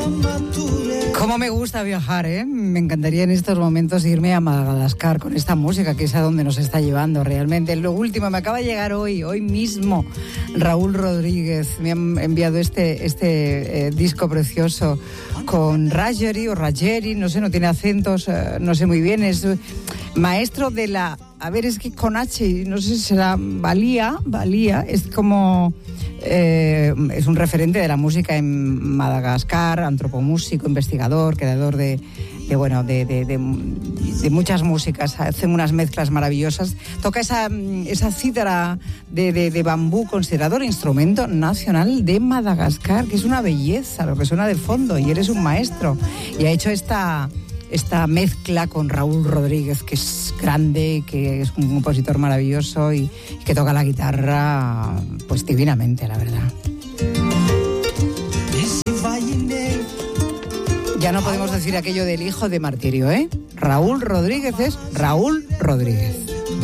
Cómo me gusta viajar, ¿eh? Me encantaría en estos momentos irme a Madagascar con esta música, que es a donde nos está llevando realmente. Lo último, me acaba de llegar hoy mismo, Raúl Rodríguez. Me han enviado este disco precioso con Rajeri, no sé, no tiene acentos, no sé muy bien, es maestro de la... A ver, es que con H, no sé si será Valía, es como... es un referente de la música en Madagascar, antropomúsico, investigador, creador de muchas músicas, hace unas mezclas maravillosas, toca esa cítara de bambú, considerado el instrumento nacional de Madagascar, que es una belleza lo que suena de fondo, y eres un maestro, y ha hecho esta mezcla con Raúl Rodríguez, que es grande, que es un compositor maravilloso y que toca la guitarra pues divinamente, la verdad. Ya no podemos decir aquello del hijo de martirio, ¿eh? Raúl Rodríguez es Raúl Rodríguez.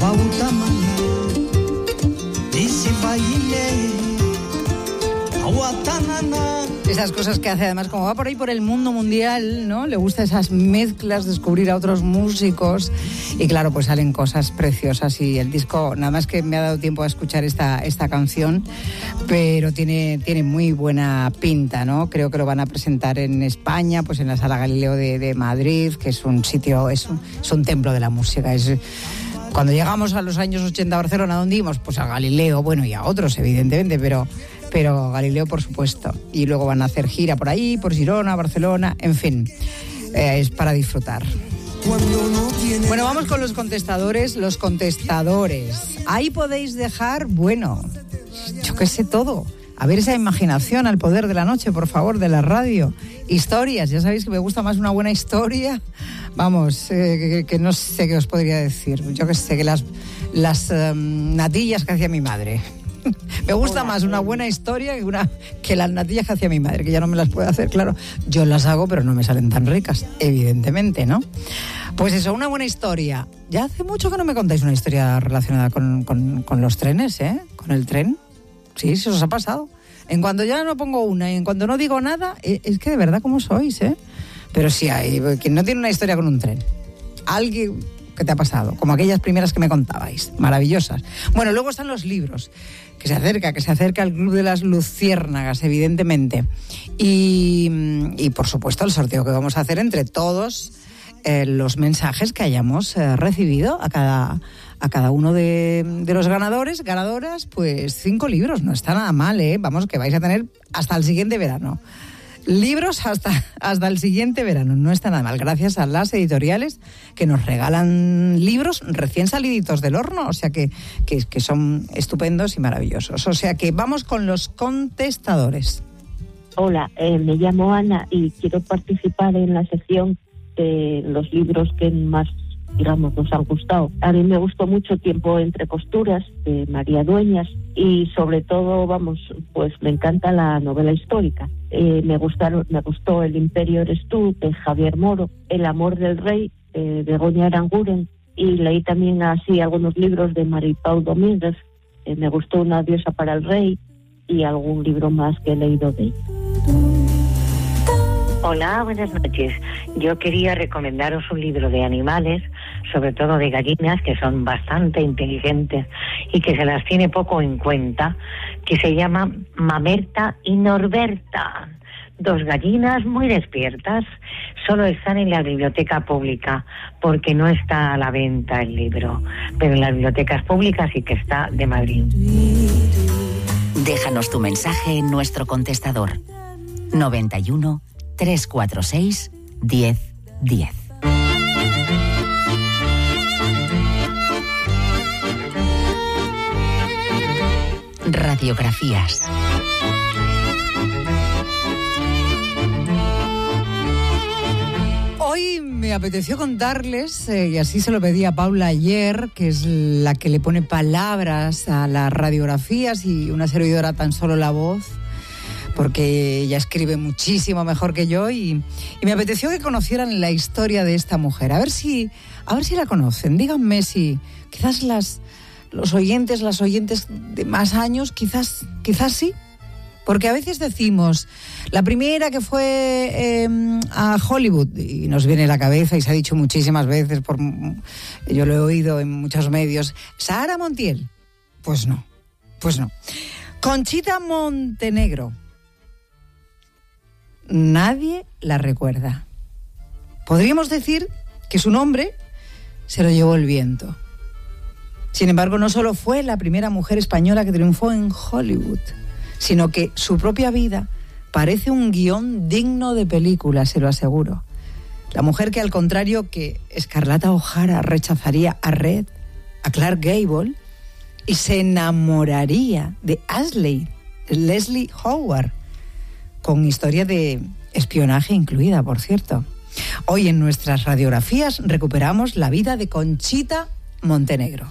Esas cosas que hace, además, como va por ahí por el mundo mundial, ¿no? Le gusta esas mezclas, descubrir a otros músicos, y claro, pues salen cosas preciosas. Y el disco, nada más que me ha dado tiempo a escuchar esta canción, pero tiene muy buena pinta, ¿no? Creo que lo van a presentar en España, pues en la Sala Galileo de Madrid, que es un sitio, es un templo de la música. Cuando llegamos a los años 80 a Barcelona, ¿dónde íbamos? Pues a Galileo, bueno, y a otros, evidentemente, pero Galileo, por supuesto. Y luego van a hacer gira por ahí, por Girona, Barcelona, en fin, es para disfrutar. Bueno, vamos con los contestadores. Ahí podéis dejar, bueno, yo qué sé, todo. A ver esa imaginación al poder de la noche, por favor, de la radio. Historias, ya sabéis que me gusta más una buena historia. Vamos, que no sé qué os podría decir. Yo qué sé, que las natillas que hacía mi madre. Me gusta más una buena historia que las natillas que hacía mi madre, que ya no me las puede hacer, claro. Yo las hago, pero no me salen tan ricas, evidentemente, ¿no? Pues eso, una buena historia. Ya hace mucho que no me contáis una historia relacionada con los trenes, ¿eh? Con el tren. Sí, se os ha pasado. En cuanto ya no pongo una y en cuanto no digo nada, es que de verdad cómo sois, ¿eh? Pero sí hay quien no tiene una historia con un tren. Alguien que te ha pasado, como aquellas primeras que me contabais, maravillosas. Bueno, luego están los libros, que se acerca al Club de las Luciérnagas, evidentemente. Y por supuesto el sorteo que vamos a hacer entre todos los mensajes que hayamos recibido a cada uno de los ganadoras, pues 5 libros. No está nada mal, ¿eh? Vamos, que vais a tener hasta el siguiente verano. Libros hasta el siguiente verano, no está nada mal, gracias a las editoriales que nos regalan libros recién saliditos del horno, o sea que son estupendos y maravillosos. O sea que vamos con los contestadores. Hola, me llamo Ana y quiero participar en la sección de los libros que más, digamos, nos han gustado. A mí me gustó mucho Tiempo entre costuras, de María Dueñas, y sobre todo, pues me encanta la novela histórica. Me gustó El Imperio eres tú, de Javier Moro, El amor del rey, de Begoña Aranguren, y leí también así algunos libros de Maripau Domínguez. Me gustó Una diosa para el rey y algún libro más que he leído de ella. Hola, buenas noches. Yo quería recomendaros un libro de animales, sobre todo de gallinas, que son bastante inteligentes y que se las tiene poco en cuenta, que se llama Mamerta y Norberta. 2 gallinas muy despiertas. Solo están en la biblioteca pública, porque no está a la venta el libro, pero en las bibliotecas públicas sí que está, de Madrid. Déjanos tu mensaje en nuestro contestador 91 346 1010. Radiografías. Hoy me apeteció contarles, y así se lo pedí a Paula ayer, que es la que le pone palabras a las radiografías y una servidora tan solo la voz, porque ella escribe muchísimo mejor que yo, y me apeteció que conocieran la historia de esta mujer. A ver si la conocen. Díganme si quizás las oyentes de más años, quizás sí. Porque a veces decimos, la primera que fue a Hollywood, y nos viene a la cabeza y se ha dicho muchísimas veces, yo lo he oído en muchos medios, Sara Montiel. Pues no. Conchita Montenegro. Nadie la recuerda. Podríamos decir que su nombre se lo llevó el viento. Sin embargo, no solo fue la primera mujer española que triunfó en Hollywood, sino que su propia vida parece un guión digno de película, se lo aseguro. La mujer que, al contrario que Scarlett O'Hara, rechazaría a Red, a Clark Gable, y se enamoraría de Leslie Howard, con historia de espionaje incluida, por cierto. Hoy en nuestras radiografías recuperamos la vida de Conchita Montenegro.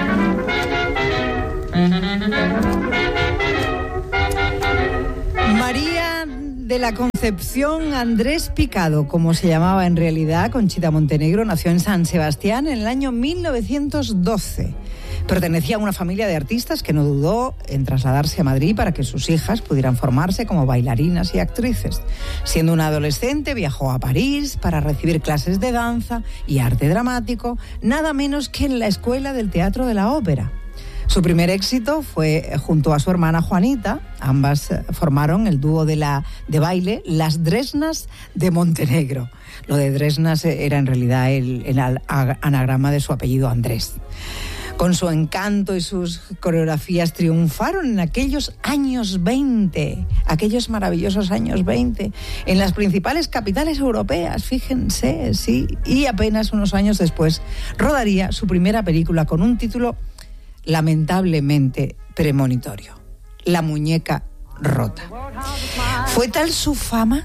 María de la Concepción Andrés Picado, como se llamaba en realidad, Conchita Montenegro, nació en San Sebastián en el año 1912. Pertenecía a una familia de artistas que no dudó en trasladarse a Madrid para que sus hijas pudieran formarse como bailarinas y actrices. Siendo una adolescente, viajó a París para recibir clases de danza y arte dramático, nada menos que en la Escuela del Teatro de la Ópera. Su primer éxito fue junto a su hermana Juanita. Ambas formaron el dúo de baile Las Dresnas de Montenegro. Lo de Dresnas era en realidad el anagrama de su apellido Andrés. Con su encanto y sus coreografías triunfaron en aquellos años 20, aquellos maravillosos años 20, en las principales capitales europeas, fíjense, sí. Y apenas unos años después rodaría su primera película con un título lamentablemente premonitorio: La muñeca rota. Fue tal su fama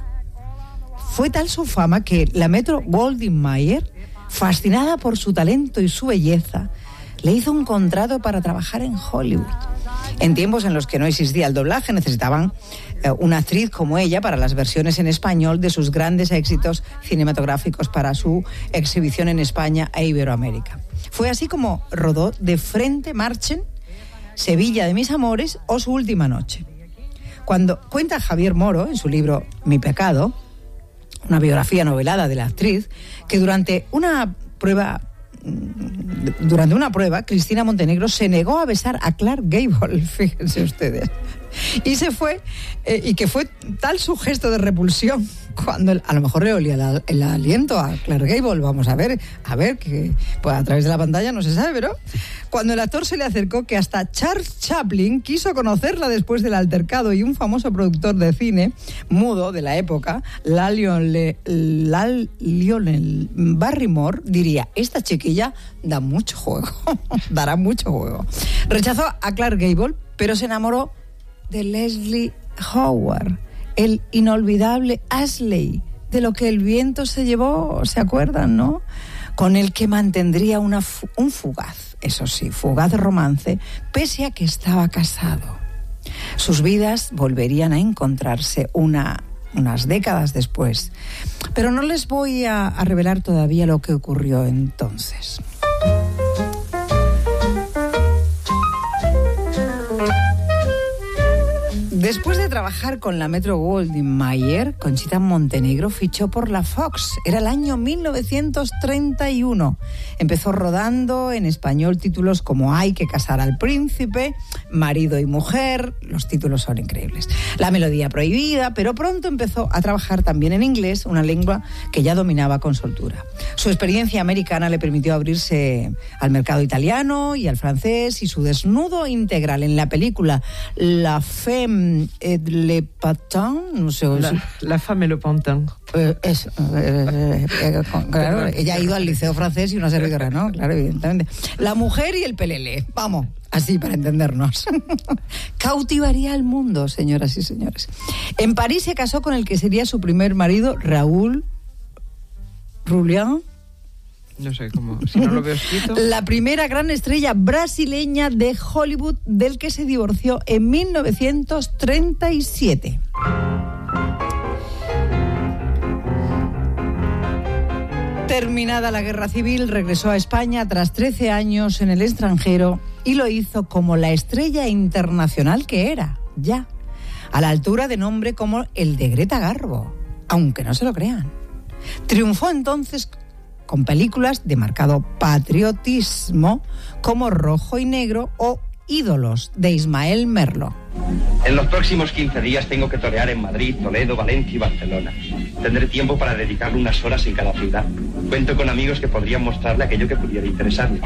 que la Metro-Goldwyn-Mayer, fascinada por su talento y su belleza, le hizo un contrato para trabajar en Hollywood. En tiempos en los que no existía el doblaje, necesitaban una actriz como ella para las versiones en español de sus grandes éxitos cinematográficos para su exhibición en España e Iberoamérica. Fue así como rodó De frente marchen, Sevilla de mis amores o Su última noche. Cuando cuenta Javier Moro en su libro Mi pecado, una biografía novelada de la actriz, que durante una prueba, Cristina Montenegro se negó a besar a Clark Gable, fíjense ustedes, y se fue, y que fue tal su gesto de repulsión, cuando a lo mejor le olía el aliento a Clark Gable, vamos a ver, que pues a través de la pantalla no se sabe, pero cuando el actor se le acercó, que hasta Charles Chaplin quiso conocerla después del altercado, y un famoso productor de cine mudo de la época, Lionel Barrymore, diría: esta chiquilla da mucho juego, dará mucho juego. Rechazó a Clark Gable, pero se enamoró de Leslie Howard, el inolvidable Ashley, de lo que el viento se llevó, ¿se acuerdan, no? Con el que mantendría un fugaz, eso sí, fugaz romance, pese a que estaba casado. Sus vidas volverían a encontrarse unas décadas después, pero no les voy a revelar todavía lo que ocurrió entonces. Después de trabajar con la Metro-Goldwyn-Mayer, Conchita Montenegro fichó por la Fox. Era el año 1931. Empezó rodando en español títulos como Hay que casar al príncipe, Marido y mujer. Los títulos son increíbles. La melodía prohibida, pero pronto empezó a trabajar también en inglés, una lengua que ya dominaba con soltura. Su experiencia americana le permitió abrirse al mercado italiano y al francés, y su desnudo integral en la película La Femme et le Pantin, no sé. La Femme et le Pantin. Claro, ella ha ido al liceo francés y una servidora, ¿no? Claro, evidentemente. La mujer y el pelele, vamos, así para entendernos. Cautivaría al mundo, señoras y señores. En París se casó con el que sería su primer marido, Raúl Rulián. No sé cómo, si no lo veo escrito. La primera gran estrella brasileña de Hollywood, del que se divorció en 1937. Terminada la Guerra Civil, regresó a España tras 13 años en el extranjero, y lo hizo como la estrella internacional que era, ya. a la altura de nombre como el de Greta Garbo, aunque no se lo crean. Triunfó entonces con películas de marcado patriotismo como Rojo y Negro o Ídolos, de Ismael Merlo. En los próximos 15 días tengo que torear en Madrid, Toledo, Valencia y Barcelona. Tendré tiempo para dedicarle unas horas en cada ciudad. Cuento con amigos que podrían mostrarle aquello que pudiera interesarle.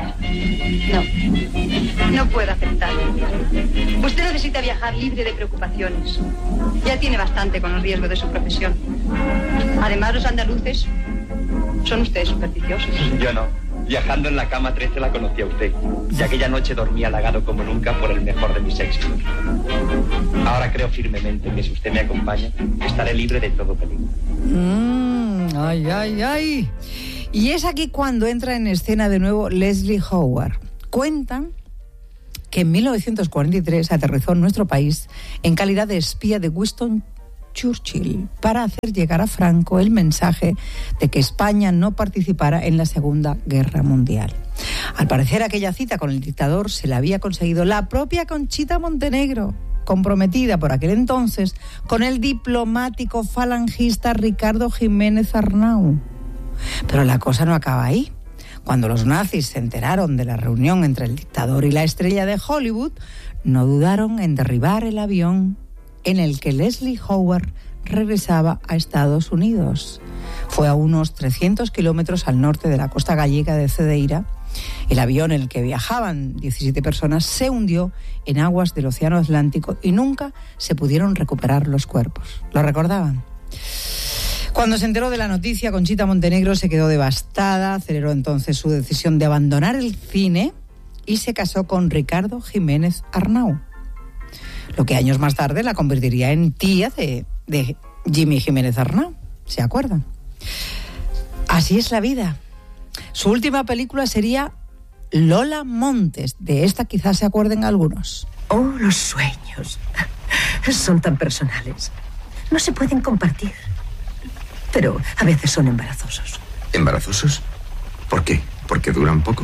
No puedo aceptarlo. Usted necesita viajar libre de preocupaciones. Ya tiene bastante con el riesgo de su profesión. Además, los andaluces son ustedes supersticiosos. Yo no. Viajando en la cama 13 la conocí a usted. Y aquella noche dormí halagado como nunca por el mejor de mis éxitos. Ahora creo firmemente que si usted me acompaña, estaré libre de todo peligro. Ay, ay, ay. Y es aquí cuando entra en escena de nuevo Leslie Howard. Cuentan que en 1943 aterrizó en nuestro país en calidad de espía de Winston Churchill para hacer llegar a Franco el mensaje de que España no participara en la Segunda Guerra Mundial. Al parecer, aquella cita con el dictador se la había conseguido la propia Conchita Montenegro, comprometida por aquel entonces con el diplomático falangista Ricardo Jiménez Arnau. Pero la cosa no acaba ahí. Cuando los nazis se enteraron de la reunión entre el dictador y la estrella de Hollywood, no dudaron en derribar el avión en el que Leslie Howard regresaba a Estados Unidos. Fue a unos 300 kilómetros al norte de la costa gallega de Cedeira. El avión en el que viajaban 17 personas se hundió en aguas del Océano Atlántico y nunca se pudieron recuperar los cuerpos. ¿Lo recordaban? Cuando se enteró de la noticia, Conchita Montenegro se quedó devastada, aceleró entonces su decisión de abandonar el cine y se casó con Ricardo Jiménez Arnau, lo que años más tarde la convertiría en tía de Jimmy Jiménez Arnau, ¿se acuerdan? Así es la vida. Su última película sería Lola Montes. De esta quizás se acuerden algunos. Oh, los sueños. Son tan personales. No se pueden compartir. Pero a veces son embarazosos. ¿Embarazosos? ¿Por qué? ¿Porque duran poco?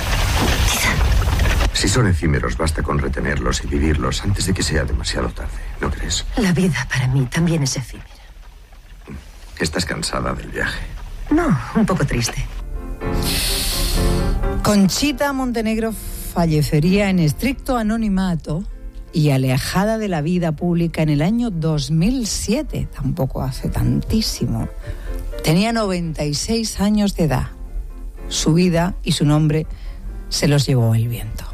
Si son efímeros, basta con retenerlos y vivirlos antes de que sea demasiado tarde, ¿no crees? La vida para mí también es efímera. ¿Estás cansada del viaje? No, un poco triste. Conchita Montenegro fallecería en estricto anonimato y alejada de la vida pública en el año 2007, tampoco hace tantísimo. Tenía 96 años de edad. Su vida y su nombre se los llevó el viento.